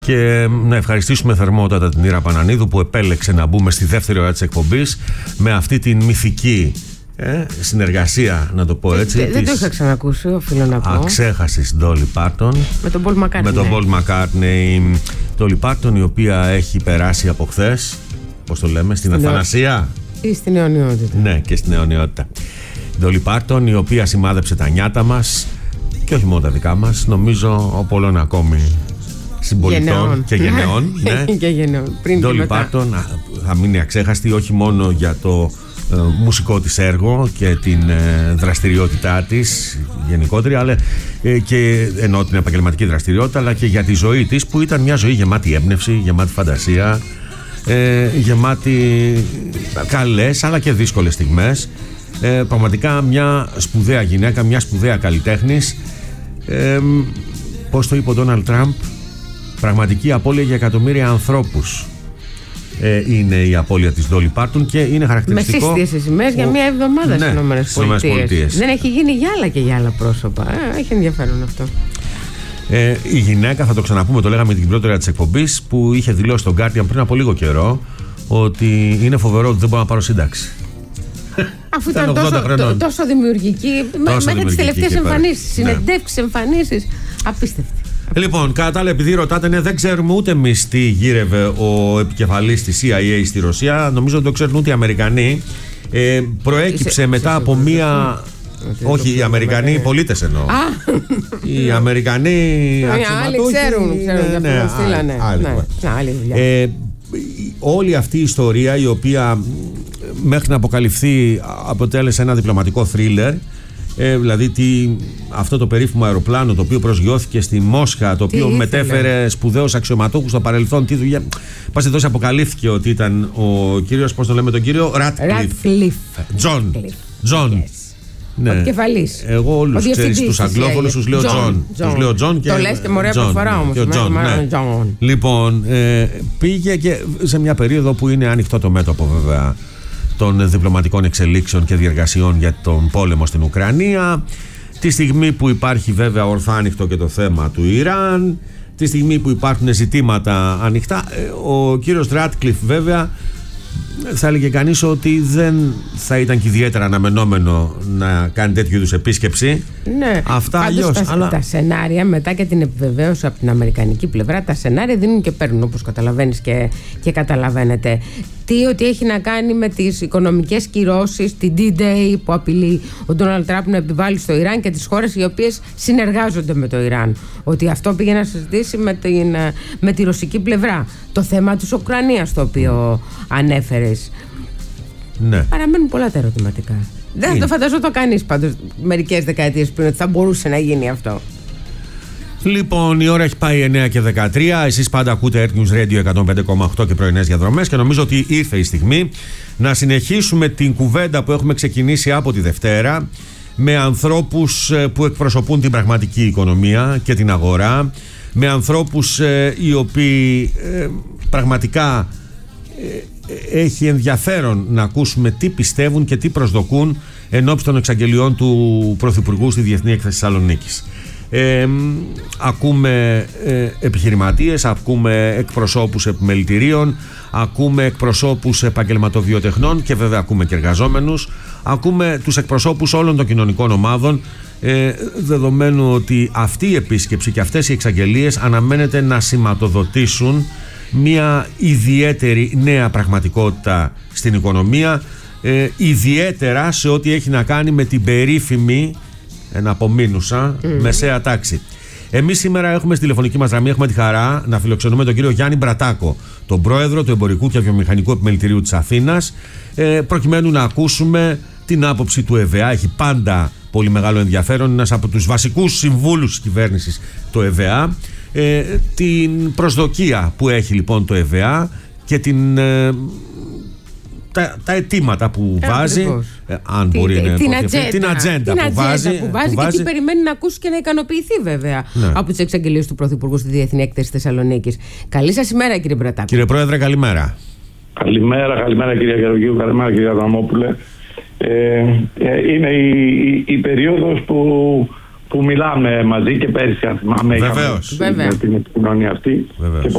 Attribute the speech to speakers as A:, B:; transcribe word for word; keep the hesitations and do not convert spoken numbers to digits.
A: Και να ευχαριστήσουμε θερμότατα την Ήρα Πανανίδου που επέλεξε να μπούμε στη δεύτερη ώρα της εκπομπής με αυτή την μυθική ε, συνεργασία, να το πω έτσι.
B: Δεν, δεν το είχα ξανακούσει, οφείλω να πω.
A: Αξέχασης Ντόλι Πάρτον.
B: Με τον Πολ Μακκάρτνεϊ.
A: Με τον Πολ Μακκάρτνεϊ. Ντόλι Πάρτον, η οποία έχει περάσει από χθες, πώς το λέμε, στην
B: Στην
A: αθανασία.
B: Ή στην αιωνιότητα.
A: Ναι, και στην αιωνιότητα. Ντόλι Πάρτον, η οποία σημάδεψε τα νιάτα μας και όχι μόνο τα δικά μας, νομίζω πολλών ακόμη συμπολιτών
B: γενεών.
A: και γενεών.
B: Ναι. Και γενεών. Πριν
A: Ντόλι Πάρτον θα μείνει αξέχαστη όχι μόνο για το ε, μουσικό της έργο και την ε, δραστηριότητά της γενικότερη, αλλά ε, και ενώ την επαγγελματική δραστηριότητα, αλλά και για τη ζωή της, που ήταν μια ζωή γεμάτη έμπνευση, γεμάτη φαντασία, ε, γεμάτη καλές αλλά και δύσκολες στιγμές. Ε, πραγματικά μια σπουδαία γυναίκα, μια σπουδαία καλλιτέχνης. Ε, πώς το είπε ο Ντόναλντ Τραμπ, πραγματική απώλεια για εκατομμύρια ανθρώπους ε, είναι η απώλεια της Ντόλι Πάρτον, και είναι χαρακτηριστικό.
B: Με σύστιες σημαίες για μία εβδομάδα
A: ναι,
B: στις ΗΠΑ. Δεν έχει γίνει για άλλα και για άλλα πρόσωπα. Ε, έχει ενδιαφέρον αυτό.
A: Ε, η γυναίκα, θα το ξαναπούμε, το λέγαμε την πρώτη ώρα της εκπομπής, που είχε δηλώσει στον Guardian πριν από λίγο καιρό ότι είναι φοβερό ότι δεν μπορώ να πάρω σύνταξη.
B: Αφού ήταν τόσο, τό, τόσο δημιουργική, τόσο μέχρι τις τελευταίες εμφανίσεις, συνεντεύξεις, ναι. εμφανίσεις. Απίστευτη.
A: Λοιπόν, κατά τα άλλα, επειδή ρωτάτε, ναι, δεν ξέρουμε ούτε εμείς τι γύρευε ο επικεφαλής της σι άι έι στη Ρωσία. Νομίζω δεν το ξέρουν ούτε οι Αμερικανοί. Ε, προέκυψε μετά από μία. Όχι, οι Αμερικανοί, οι πολίτες εννοώ. Οι Αμερικανοί
B: αξιωματούχοι. Άλλοι ξέρουν.
A: Όλη αυτή η ιστορία, η οποία μέχρι να αποκαλυφθεί αποτέλεσε ένα διπλωματικό θρίλερ. Ε, δηλαδή τι, αυτό το περίφημο αεροπλάνο το οποίο προσγειώθηκε στη Μόσχα, το οποίο μετέφερε σπουδαίους αξιωματούχους στο παρελθόν, τι δουλειά. Πάση εδώ αποκαλύφθηκε ότι ήταν ο κύριος, πώς το λέμε τον κύριο, Ράτκλιφ. Τζον. Τζον.
B: Ναι. Ο κεφαλής.
A: Εγώ όλους ξέρεις τους αγγλόφωνους τους λέω Τζον. Τους λέω Τζον και.
B: Το λες και μωρέα προφορά όμως.
A: Λοιπόν, ε, πήγε και σε μια περίοδο που είναι ανοιχτό το μέτωπο βέβαια των διπλωματικών εξελίξεων και διεργασιών για τον πόλεμο στην Ουκρανία, τη στιγμή που υπάρχει βέβαια ορθά ανοιχτό και το θέμα του Ιράν, τη στιγμή που υπάρχουν ζητήματα ανοιχτά. Ο κύριος Ράτκλιφ βέβαια, θα έλεγε κανείς ότι δεν θα ήταν και ιδιαίτερα αναμενόμενο να κάνει τέτοιου είδους επίσκεψη.
B: Ναι,
A: αυτά αλλιώς.
B: Τα, αλλά... τα σενάρια μετά και την επιβεβαίωση από την αμερικανική πλευρά, τα σενάρια δίνουν και παίρνουν, όπως καταλαβαίνεις και, και καταλαβαίνετε. Τι ότι έχει να κάνει με τις οικονομικές κυρώσεις, την ντι-Day που απειλεί ο Ντόναλντ Τραμπ να επιβάλλει στο Ιράν και τις χώρες οι οποίες συνεργάζονται με το Ιράν. Ότι αυτό πήγε να συζητήσει με, την, με τη ρωσική πλευρά. Το θέμα της Ουκρανίας, το οποίο ανέφερες.
A: Ναι.
B: Παραμένουν πολλά τα ερωτηματικά. Δεν θα το φανταζόταν κανείς πάντως μερικές δεκαετίες πριν ότι θα μπορούσε να γίνει αυτό.
A: Λοιπόν, η ώρα έχει πάει εννιά και δεκατρία. Εσείς πάντα ακούτε Earth News Radio εκατόν πέντε κόμμα οκτώ και πρωινές διαδρομές, και νομίζω ότι ήρθε η στιγμή να συνεχίσουμε την κουβέντα που έχουμε ξεκινήσει από τη Δευτέρα με ανθρώπους που εκπροσωπούν την πραγματική οικονομία και την αγορά, με ανθρώπους ε, οι οποίοι ε, πραγματικά ε, έχει ενδιαφέρον να ακούσουμε τι πιστεύουν και τι προσδοκούν ενώπιση των εξαγγελιών του Πρωθυπουργού στη Διεθνή Έκθεση Θεσσαλονίκης. Ε, ακούμε ε, επιχειρηματίες, ακούμε εκπροσώπους επιμελητηρίων, ακούμε εκπροσώπους επαγγελματοβιοτεχνών και βέβαια ακούμε και εργαζόμενους, ακούμε τους εκπροσώπους όλων των κοινωνικών ομάδων, ε, δεδομένου ότι αυτή η επίσκεψη και αυτές οι εξαγγελίες αναμένεται να σηματοδοτήσουν μια ιδιαίτερη νέα πραγματικότητα στην οικονομία, ε, ιδιαίτερα σε ό,τι έχει να κάνει με την περίφημη εναπομείνουσα mm. μεσαία τάξη. Εμείς σήμερα έχουμε στη τηλεφωνική μας γραμμή, έχουμε τη χαρά να φιλοξενούμε τον κύριο Γιάννη Μπρατάκο, τον πρόεδρο του Εμπορικού και Βιομηχανικού Επιμελητηρίου της Αθήνας, ε, προκειμένου να ακούσουμε την άποψη του ΕΒΑ. Έχει πάντα πολύ μεγάλο ενδιαφέρον, ένας από τους βασικούς συμβούλους της κυβέρνησης το ΕΒΑ, ε, την προσδοκία που έχει λοιπόν το ΕΒΑ και την... Ε, Τα, τα αιτήματα που ε, βάζει, ε, αν την, μπορεί να
B: την,
A: ατζέντα, την ατζέντα που, που βάζει,
B: που βάζει
A: που
B: και
A: βάζει.
B: τι περιμένει να ακούσει και να ικανοποιηθεί βέβαια, ναι, από τις εξαγγελίες του Πρωθυπουργού στη Διεθνή Έκθεση Θεσσαλονίκης. Καλή σας ημέρα, κύριε Μπρατάκο.
A: Κύριε Πρόεδρε, καλημέρα.
C: Καλημέρα, καλημέρα κύριε Γεωργίου, καλημέρα κύριε Αδαμόπουλε. Ε, ε, είναι η, η, η περίοδος που, που μιλάμε μαζί και πέρυσι, αν θυμάμαι,
A: Βεβαίως.
C: είχαμε την επικοινωνία αυτή.
A: Βεβαίως.